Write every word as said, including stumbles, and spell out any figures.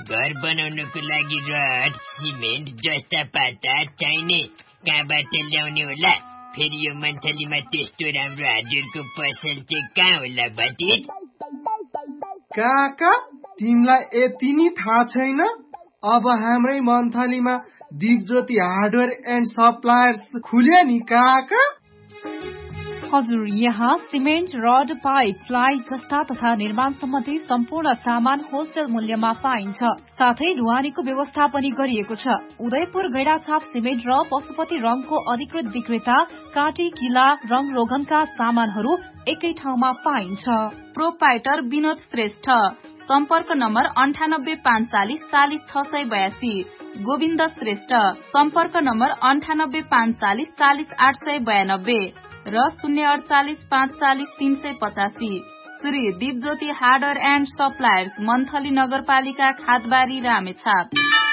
घर बनाउनको लागि रड सिमेन्ट जस्ता पाता चाहिने कहाँबाट ल्याउने होला? फेरि यो मन्थलीमा त्यस्तो राम्रो हार्डवेयरको पसल चाहिँ कहाँ होला भतिज? काका तिमीलाई यति नि थाहा छैन? अब हाम्रै मन्थलीमा दिपज्योति हार्डवेयर एन्ड सप्लायर्स खुल्यो नि काका। हजुर, यहाँ सिमेन्ट, रड, पाइप, प्लाई जस्ता तथा निर्माण सम्बन्धी सम्पूर्ण सामान होलसेल मूल्यमा पाइन्छ। साथै ढुवानीको व्यवस्था पनि गरिएको छ। उदयपुर गैडाछाप सिमेन्ट र पशुपति रङको अधिकृत विक्रेता काटी किला रङ रोगनका सामानहरू एकै ठाउँमा पाइन्छ। प्रोपाइटर विनोद श्रेष्ठ, सम्पर्क नम्बर अन्ठानब्बे पाँच चालिस चालिस छ सय बयासी। गोविन्द श्रेष्ठ, सम्पर्क नम्बर अन्ठानब्बे पाँच चालिस चालिस आठ सय बयानब्बे र शून्य अडचालिस पाँच चालिस तीन सय पचासी। Shri Dipjyoti hardware and suppliers, monthly नगरपालिका, खादबारी, रामेछाप।